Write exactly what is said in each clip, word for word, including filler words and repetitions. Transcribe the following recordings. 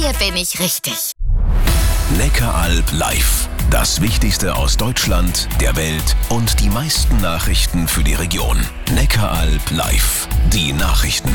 Hier bin ich richtig. Neckaralb live. Das Wichtigste aus Deutschland, der Welt und die meisten Nachrichten für die Region. Neckaralb live. Die Nachrichten.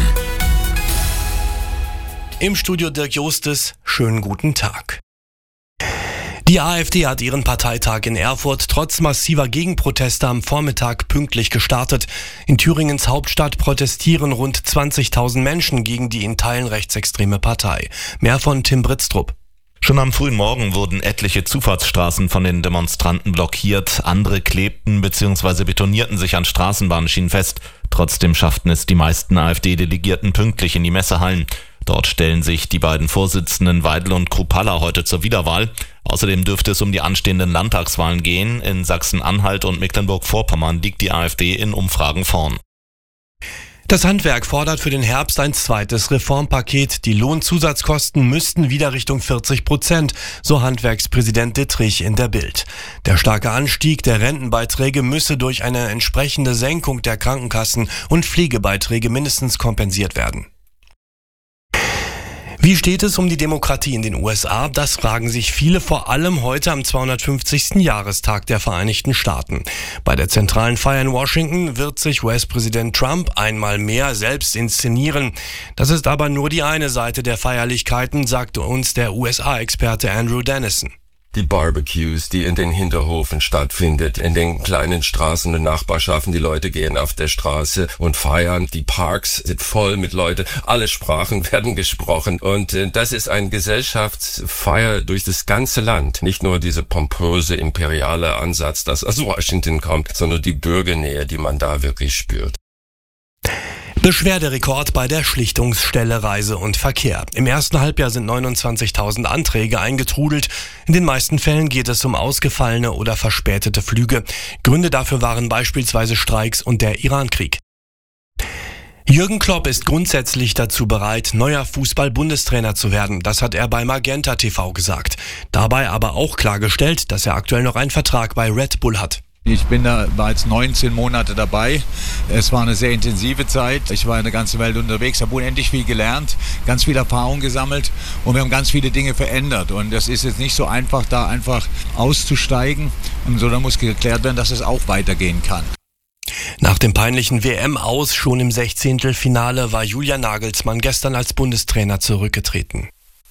Im Studio Dirk Jostes, schönen guten Tag. Die AfD hat ihren Parteitag in Erfurt trotz massiver Gegenproteste am Vormittag pünktlich gestartet. In Thüringens Hauptstadt protestieren rund zwanzigtausend Menschen gegen die in Teilen rechtsextreme Partei. Mehr von Tim Britztrup. Schon am frühen Morgen wurden etliche Zufahrtsstraßen von den Demonstranten blockiert. Andere klebten bzw. betonierten sich an Straßenbahnschienen fest. Trotzdem schafften es die meisten AfD-Delegierten pünktlich in die Messehallen. Dort stellen sich die beiden Vorsitzenden Weidel und Kruppalla heute zur Wiederwahl. Außerdem dürfte es um die anstehenden Landtagswahlen gehen. In Sachsen-Anhalt und Mecklenburg-Vorpommern liegt die AfD in Umfragen vorn. Das Handwerk fordert für den Herbst ein zweites Reformpaket. Die Lohnzusatzkosten müssten wieder Richtung vierzig Prozent, so Handwerkspräsident Dittrich in der Bild. Der starke Anstieg der Rentenbeiträge müsse durch eine entsprechende Senkung der Krankenkassen- und Pflegebeiträge mindestens kompensiert werden. Wie steht es um die Demokratie in den U S A? Das fragen sich viele, vor allem heute am zweihundertfünfzigsten Jahrestag der Vereinigten Staaten. Bei der zentralen Feier in Washington wird sich U S-Präsident Trump einmal mehr selbst inszenieren. Das ist aber nur die eine Seite der Feierlichkeiten, sagte uns der U S A-Experte Andrew Dennison. Die Barbecues, die in den Hinterhofen stattfindet, in den kleinen Straßen und Nachbarschaften, die Leute gehen auf der Straße und feiern. Die Parks sind voll mit Leuten, alle Sprachen werden gesprochen und äh, das ist eine Gesellschaftsfeier durch das ganze Land. Nicht nur dieser pompöse imperiale Ansatz, das aus Washington kommt, sondern die Bürgernähe, die man da wirklich spürt. Beschwerderekord bei der Schlichtungsstelle Reise und Verkehr. Im ersten Halbjahr sind neunundzwanzigtausend Anträge eingetrudelt. In den meisten Fällen geht es um ausgefallene oder verspätete Flüge. Gründe dafür waren beispielsweise Streiks und der Irankrieg. Jürgen Klopp ist grundsätzlich dazu bereit, neuer Fußball-Bundestrainer zu werden. Das hat er bei Magenta T V gesagt. Dabei aber auch klargestellt, dass er aktuell noch einen Vertrag bei Red Bull hat. Ich bin da, war jetzt neunzehn Monate dabei. Es war eine sehr intensive Zeit. Ich war in der ganzen Welt unterwegs, habe unendlich viel gelernt, ganz viel Erfahrung gesammelt und wir haben ganz viele Dinge verändert. Und es ist jetzt nicht so einfach, da einfach auszusteigen, sondern muss geklärt werden, dass es auch weitergehen kann. Nach dem peinlichen W M-Aus schon im Sechzehntelfinale war Julian Nagelsmann gestern als Bundestrainer zurückgetreten.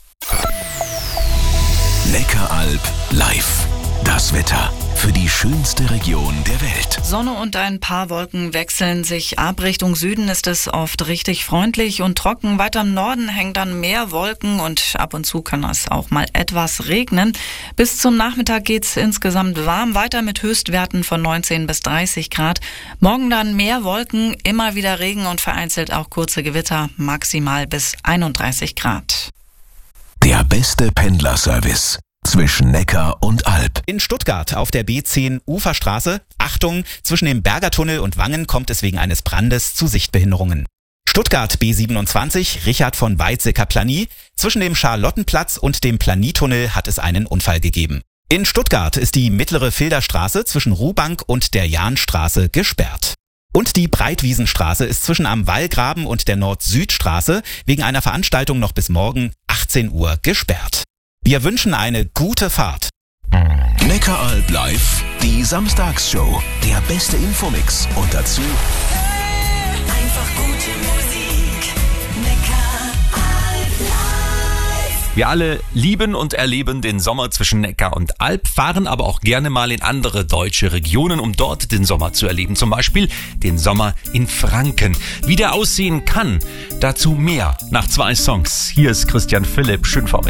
Neckaralb live. Das Wetter für die schönste Region der Welt. Sonne und ein paar Wolken wechseln sich ab. Richtung Süden ist es oft richtig freundlich und trocken. Weiter im Norden hängen dann mehr Wolken und ab und zu kann es auch mal etwas regnen. Bis zum Nachmittag geht's insgesamt warm weiter mit Höchstwerten von neunzehn bis dreißig Grad. Morgen dann mehr Wolken, immer wieder Regen und vereinzelt auch kurze Gewitter, maximal bis einunddreißig Grad. Der beste Pendlerservice zwischen Neckar und Alb. In Stuttgart auf der B zehn Uferstraße, Achtung, zwischen dem Bergertunnel und Wangen kommt es wegen eines Brandes zu Sichtbehinderungen. Stuttgart B siebenundzwanzig, Richard von Weizsäcker-Planie, zwischen dem Charlottenplatz und dem Planietunnel hat es einen Unfall gegeben. In Stuttgart ist die mittlere Filderstraße zwischen Ruhbank und der Jahnstraße gesperrt. Und die Breitwiesenstraße ist zwischen am Wallgraben und der Nord-Süd-Straße wegen einer Veranstaltung noch bis morgen achtzehn Uhr gesperrt. Wir wünschen eine gute Fahrt. Neckaralb live, die Samstagsshow. Der beste Infomix und dazu Einfach gute Musik. Neckaralb live. Wir alle lieben und erleben den Sommer zwischen Neckar und Alb, fahren aber auch gerne mal in andere deutsche Regionen, um dort den Sommer zu erleben. Zum Beispiel den Sommer in Franken. Wie der aussehen kann, dazu mehr nach zwei Songs. Hier ist Christian Philipp, schön V W.